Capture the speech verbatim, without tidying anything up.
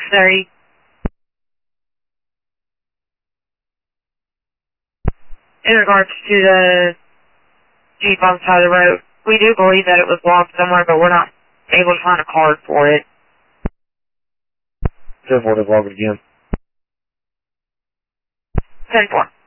thirty. In regards to the Jeep on the side of the road, we do believe that it was lost somewhere, but we're not able to find a card for it. ten four, log it again. ten four.